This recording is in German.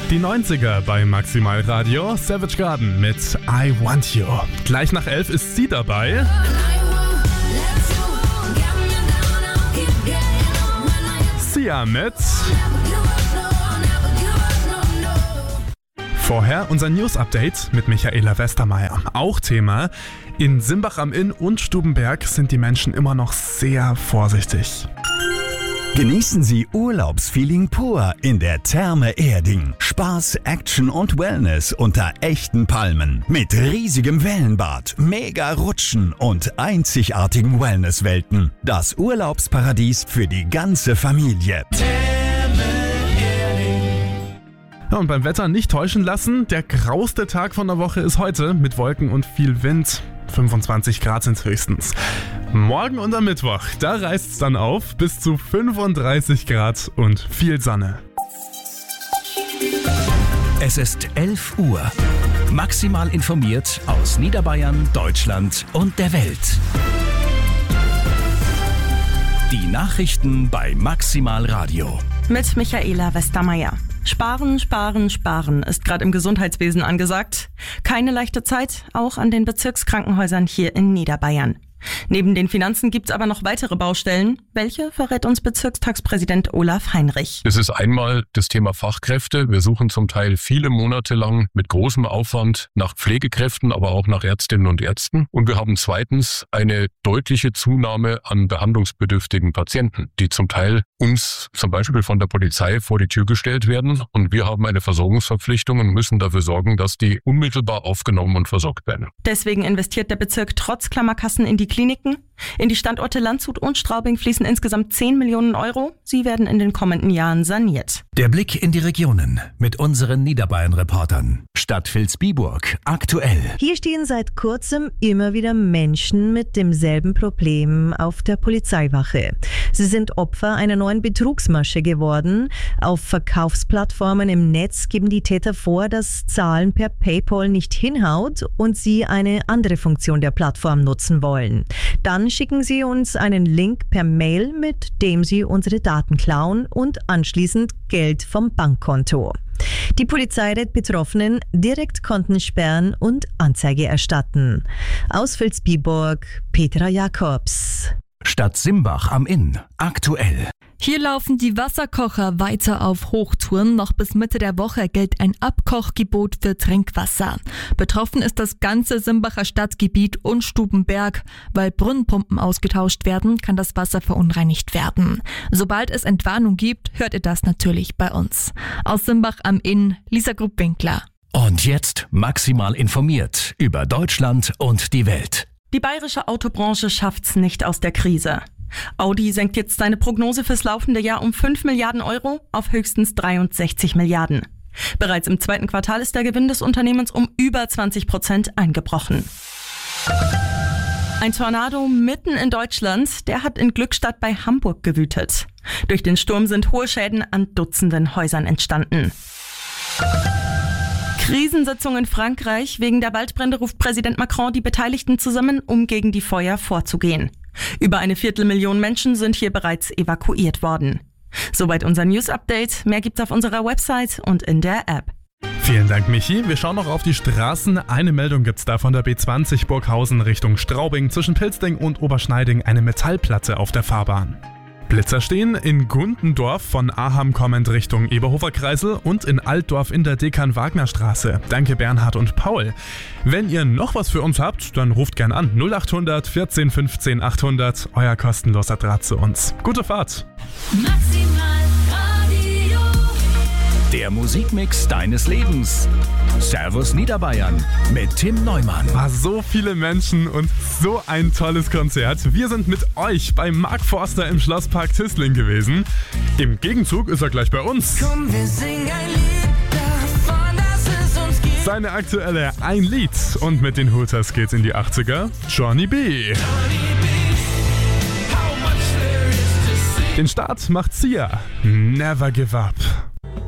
Die 90er bei Maximal Radio, Savage Garden mit I Want You. Gleich nach 11 ist sie dabei. Sia mit. Vorher unser News-Update mit Michaela Westermeier. Auch Thema: in Simbach am Inn und Stubenberg sind die Menschen immer noch sehr vorsichtig. Genießen Sie Urlaubsfeeling pur in der Therme Erding. Spaß, Action und Wellness unter echten Palmen. Mit riesigem Wellenbad, mega Rutschen und einzigartigen Wellnesswelten. Das Urlaubsparadies für die ganze Familie. Ja, und beim Wetter nicht täuschen lassen, der grauste Tag von der Woche ist heute mit Wolken und viel Wind. 25 Grad sind höchstens. Morgen und am Mittwoch, da reißt es dann auf bis zu 35 Grad und viel Sonne. Es ist 11 Uhr. Maximal informiert aus Niederbayern, Deutschland und der Welt. Die Nachrichten bei Maximal Radio. Mit Michaela Westermeier. Sparen, sparen, sparen ist gerade im Gesundheitswesen angesagt. Keine leichte Zeit, auch an den Bezirkskrankenhäusern hier in Niederbayern. Neben den Finanzen gibt's aber noch weitere Baustellen. Welche verrät uns Bezirkstagspräsident Olaf Heinrich? Es ist einmal das Thema Fachkräfte. Wir suchen zum Teil viele Monate lang mit großem Aufwand nach Pflegekräften, aber auch nach Ärztinnen und Ärzten. Und wir haben zweitens eine deutliche Zunahme an behandlungsbedürftigen Patienten, die zum Teil uns zum Beispiel von der Polizei vor die Tür gestellt werden. Und wir haben eine Versorgungsverpflichtung und müssen dafür sorgen, dass die unmittelbar aufgenommen und versorgt werden. Deswegen investiert der Bezirk trotz Klammerkassen in die Kliniken. In die Standorte Landshut und Straubing fließen insgesamt 10 Millionen Euro. Sie werden in den kommenden Jahren saniert. Der Blick in die Regionen mit unseren Niederbayern-Reportern. Stadt Vilsbiburg aktuell. Hier stehen seit kurzem immer wieder Menschen mit demselben Problem auf der Polizeiwache. Sie sind Opfer einer neuen Betrugsmasche geworden. Auf Verkaufsplattformen im Netz geben die Täter vor, dass Zahlen per PayPal nicht hinhaut und sie eine andere Funktion der Plattform nutzen wollen. Dann schicken sie uns einen Link per Mail, mit dem sie unsere Daten klauen und anschließend Geld vom Bankkonto. Die Polizei rät Betroffenen, direkt Konten sperren und Anzeige erstatten. Aus Vilsbiburg, Petra Jakobs. Stadt Simbach am Inn aktuell. Hier laufen die Wasserkocher weiter auf Hochtouren. Noch bis Mitte der Woche gilt ein Abkochgebot für Trinkwasser. Betroffen ist das ganze Simbacher Stadtgebiet und Stubenberg. Weil Brunnenpumpen ausgetauscht werden, kann das Wasser verunreinigt werden. Sobald es Entwarnung gibt, hört ihr das natürlich bei uns. Aus Simbach am Inn, Lisa Grupp-Winkler. Und jetzt maximal informiert über Deutschland und die Welt. Die bayerische Autobranche schafft's nicht aus der Krise. Audi senkt jetzt seine Prognose fürs laufende Jahr um 5 Milliarden Euro auf höchstens 63 Milliarden. Bereits im zweiten Quartal ist der Gewinn des Unternehmens um über 20% eingebrochen. Ein Tornado mitten in Deutschland, der hat in Glückstadt bei Hamburg gewütet. Durch den Sturm sind hohe Schäden an Dutzenden Häusern entstanden. Krisensitzung in Frankreich. Wegen der Waldbrände ruft Präsident Macron die Beteiligten zusammen, um gegen die Feuer vorzugehen. Über 250.000 Menschen sind hier bereits evakuiert worden. Soweit unser News-Update. Mehr gibt's auf unserer Website und in der App. Vielen Dank, Michi. Wir schauen noch auf die Straßen. Eine Meldung gibt's da von der B20 Burghausen Richtung Straubing. Zwischen Pilzding und Oberschneiding eine Metallplatte auf der Fahrbahn. Blitzer stehen in Gundendorf von Aham kommend Richtung Eberhofer Kreisel und in Altdorf in der Dekan-Wagner-Straße. Danke Bernhard und Paul. Wenn ihr noch was für uns habt, dann ruft gern an 0800 14 15 800, euer kostenloser Draht zu uns. Gute Fahrt! Maximal Radio. Der Musikmix deines Lebens. Servus Niederbayern mit Tim Neumann. War so viele Menschen und so ein tolles Konzert. Wir sind mit euch bei Mark Forster im Schlosspark Tisling gewesen. Im Gegenzug ist er gleich bei uns. Komm, wir singen ein Lied davon, dass es uns gibt. Seine aktuelle Ein Lied. Und mit den Hooters geht's in die 80er. Johnny B. Den Start macht Sia. Never Give Up.